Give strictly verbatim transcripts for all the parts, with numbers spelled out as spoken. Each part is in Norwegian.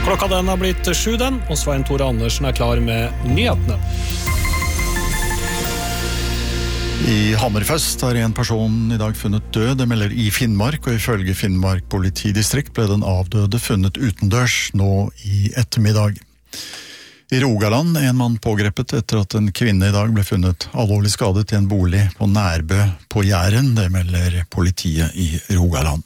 Klokka den har blitt sju den, og Svein Tore Andersen er klar med nyhetene. I Hammerfest har en person i dag funnet død, det melder i Finnmark, og ifølge Finnmark politidistrikt ble den avdøde funnet utendørs nå i ettermiddag. I Rogaland er en mann pågrepet etter at en kvinne i dag ble funnet alvorlig skadet i en bolig på Nærbø på Jæren, det melder politiet i Rogaland.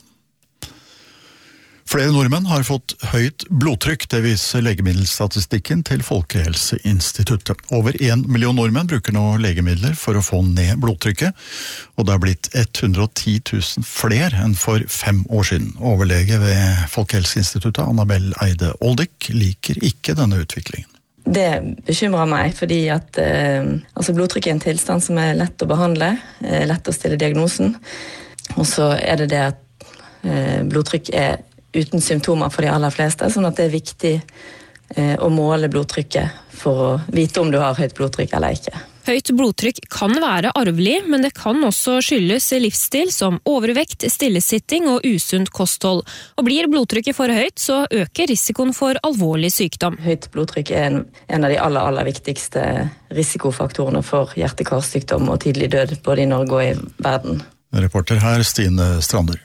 Flere nordmenn har fått høyt blodtrykk, det viser legemiddelstatistikken til Folkehelseinstituttet. Over en million nordmenn bruker nå legemidler for å få ned blodtrykket, og det har blitt hundre og ti tusen flere enn for fem år siden. Overlege ved Folkehelseinstituttet, Annabelle Eide Oldik, liker ikke denne utviklingen. Det bekymrer meg, fordi at eh, altså blodtrykk er en tilstand som er lett å behandle, eh, lett å stille diagnosen, og så er det det at eh, blodtrykk er uten symptomer for de aller fleste, sånn at det er viktig eh, å måle blodtrykket for å vite om du har høyt blodtrykk eller ikke. Høyt blodtrykk kan være arvelig, men det kan også skyldes livsstil som overvekt, stillesitting og usunt kosthold. Og blir blodtrykket for høyt, så øker risikoen for alvorlig sykdom. Høyt blodtrykk er en, en av de aller, aller viktigste risikofaktorene for hjerte-karsykdom og tidlig død, både i Norge og i verden. Reporter her, Stine Strander.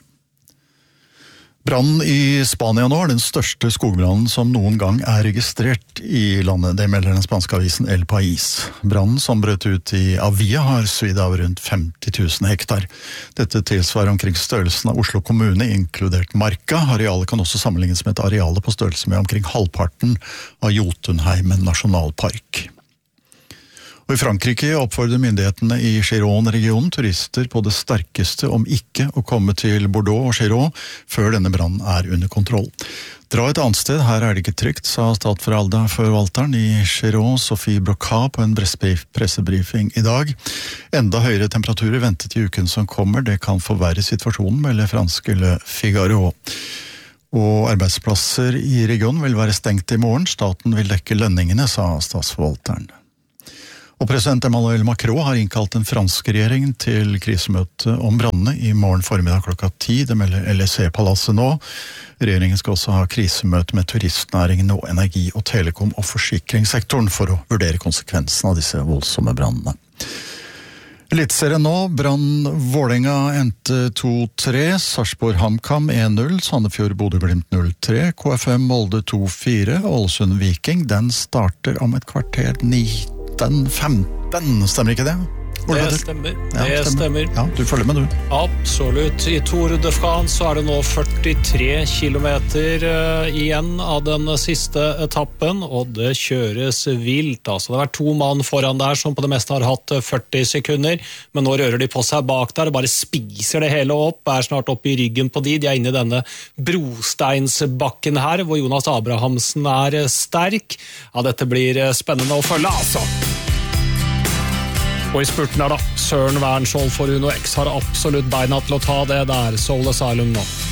Brannen i Spania nå er den største skogbrannen som noen gang er registrert i landet. Det melder den spanske avisen El País. Brannen som brøt ut i Avia har svidd av rundt femti tusen hektar. Dette tilsvarer omkring størrelsen av Oslo kommune, inkludert Marka. Arealet kan også sammenlignes med et areale på størrelse med omkring halvparten av Jotunheimen nasjonalpark. Og I Frankrike oppfordrer myndighetene i Gironde-regionen turister på det sterkeste om ikke å komme til Bordeaux og Gironde før denne brannen er under kontroll. Dra et annet sted, her er det ikke trygt, sa statsforvalteren i Gironde, Sophie Broca, på en pressebrifing i dag. Enda høyere temperaturer ventet i uken som kommer, det kan forverre situasjonen, melder franske Le Figaro. Og arbeidsplasser i regionen vil være stengt i morgen, staten vil dekke lønningene, sa statsforvalteren. Og president Emmanuel Macron har innkalt den franske regjeringen til krisemøte om brannene i morgen formiddag klokka ti. Det melder L S E-palasset nå. Regjeringen skal også ha krisemøte med turistnæringen og energi- og telekom- og forsikringssektoren for å vurdere konsekvensen av disse voldsomme brannene. Eliteserien nå, Brann Vålerenga endte to tre, Sarpsborg HamKam en null, Sandefjord Bodø/Glimt null tre, K F M Molde to fire, Ålesund Viking, den starter om et kvarter ni. Den femten, stemmer ikke det? Det stemmer, ja, det stemmer. stemmer. Ja, du følger med du. Absolutt. I Tour de France så er det nå førtitre kilometer uh, igjen av den siste etappen, og det kjøres vilt. Altså, det har vært to mann foran der som på det meste har hatt førti sekunder, men nå rører de på seg bak der og bare spiser det hele opp, er snart oppe i ryggen på de. De er inne i denne brosteinsbakken her, hvor Jonas Abrahamsen er sterk. Ja, dette blir spennende å følge, altså. Og i spurten er da Søren Wernskjold for Uno X har absolutt beina til å ta det der, Soul Asylum nå.